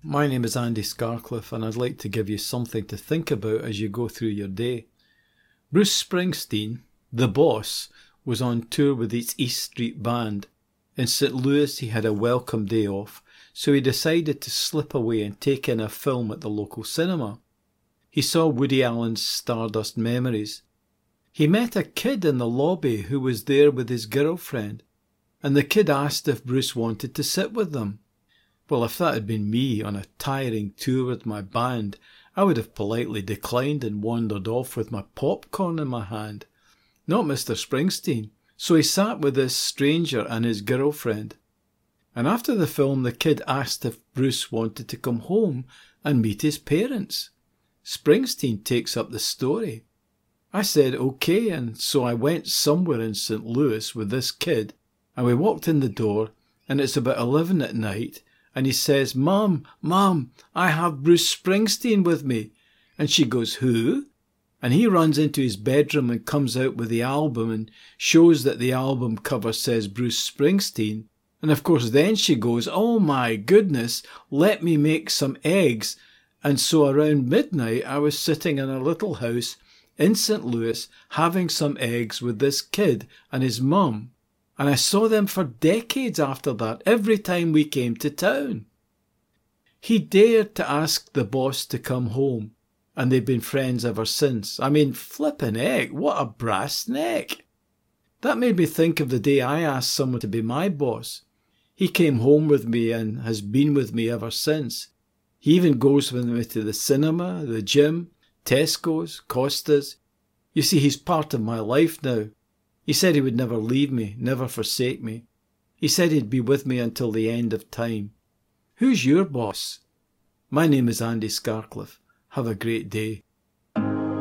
My name is Andy Scarcliffe, and I'd like to give you something to think about as you go through your day. Bruce Springsteen, the boss, was on tour with his East Street Band. In St. Louis he had a welcome day off, so he decided to slip away and take in a film at the local cinema. He saw Woody Allen's Stardust Memories. He met a kid in the lobby who was there with his girlfriend, and the kid asked if Bruce wanted to sit with them. Well, if that had been me on a tiring tour with my band, I would have politely declined and wandered off with my popcorn in my hand. Not Mr. Springsteen, so he sat with this stranger and his girlfriend. And after the film, the kid asked if Bruce wanted to come home and meet his parents. Springsteen takes up the story. I said okay, and so I went somewhere in St. Louis with this kid, and we walked in the door, and it's about 11 at night, and he says, Mom, I have Bruce Springsteen with me. And she goes, who? And he runs into his bedroom and comes out with the album and shows that the album cover says Bruce Springsteen. And of course then she goes, oh my goodness, let me make some eggs. And so around midnight I was sitting in a little house in St. Louis having some eggs with this kid and his mum. And I saw them for decades after that, every time we came to town. He dared to ask the boss to come home, and they've been friends ever since. I mean, flippin' heck, what a brass neck. That made me think of the day I asked someone to be my boss. He came home with me and has been with me ever since. He even goes with me to the cinema, the gym, Tesco's, Costa's. You see, he's part of my life now. He said he would never leave me, never forsake me. He said he'd be with me until the end of time. Who's your boss? My name is Andy Scarcliffe. Have a great day.